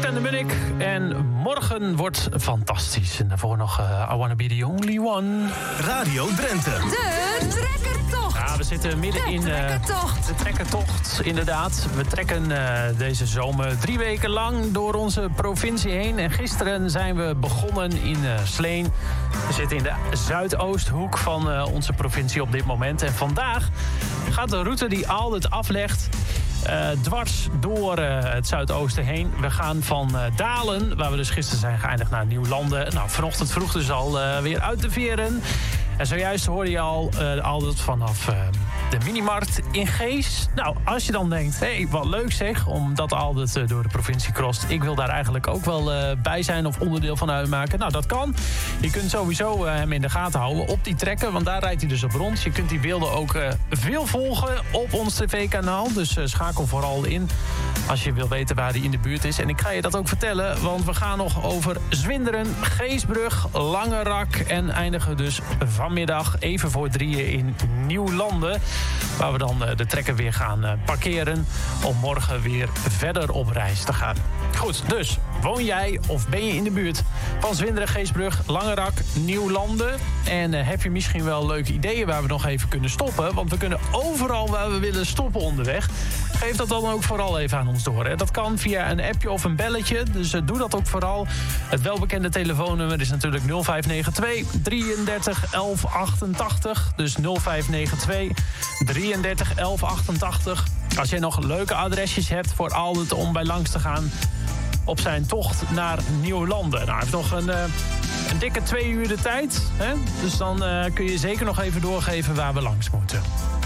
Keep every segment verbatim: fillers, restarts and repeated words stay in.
Kort en de Munnik. En morgen wordt fantastisch. En daarvoor nog uh, I Wanna Be The Only One. Radio Drenthe. De trekkertocht. Ja, we zitten midden de in uh, trekkertocht. de trekkertocht, inderdaad. We trekken uh, deze zomer drie weken lang door onze provincie heen. En gisteren zijn we begonnen in uh, Sleen. We zitten in de zuidoosthoek van uh, onze provincie op dit moment. En vandaag gaat de route die Aldert aflegt Uh, dwars door uh, het zuidoosten heen. We gaan van uh, Dalen, waar we dus gisteren zijn geëindigd, naar Nieuwlanden. Nou, vanochtend vroeg dus al uh, weer uit de veren. En zojuist hoorde je al uh, Aldert vanaf uh, de minimarkt in Gees. Nou, als je dan denkt, hé, hey, wat leuk zeg, omdat Aldert uh, door de provincie crost. Ik wil daar eigenlijk ook wel uh, bij zijn of onderdeel van uitmaken. Nou, dat kan. Je kunt sowieso uh, hem in de gaten houden op die trekken, want daar rijdt hij dus op rond. Je kunt die beelden ook uh, veel volgen op ons tv-kanaal. Dus uh, schakel vooral in als je wil weten waar hij in de buurt is. En ik ga je dat ook vertellen, want we gaan nog over Zwinderen, Geesbrug, Langerak en eindigen dus vanmiddag even voor drieën in Nieuwlanden, waar we dan de trekker weer gaan parkeren om morgen weer verder op reis te gaan. Goed, dus woon jij of ben je in de buurt van Zwinderen, Geesbrug, Langerak, Nieuwlanden en uh, heb je misschien wel leuke ideeën waar we nog even kunnen stoppen, want we kunnen overal waar we willen stoppen onderweg. Geef dat dan ook vooral even aan ons door. Hè. Dat kan via een appje of een belletje, dus uh, doe dat ook vooral. Het welbekende telefoonnummer is natuurlijk nul vijf negen twee drieëndertig elf achtentachtig. Dus nul vijf negen twee drieëndertig elf achtentachtig. Als jij nog leuke adresjes hebt voor Aldert om bij langs te gaan op zijn tocht naar Nieuwlanden. Nou, hij heeft nog een, uh, een dikke twee uur de tijd. Hè? Dus dan uh, kun je zeker nog even doorgeven waar we langs moeten.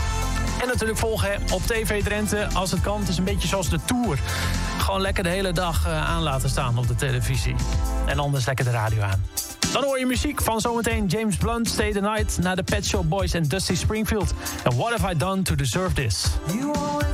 En natuurlijk volgen hè, op T V Drenthe als het kan. Het is een beetje zoals de Tour. Gewoon lekker de hele dag uh, aan laten staan op de televisie. En anders lekker de radio aan. Dan hoor je muziek van zometeen James Blunt, Stay the Night, naar de Pet Shop Boys en Dusty Springfield. And What Have I Done to Deserve This? You always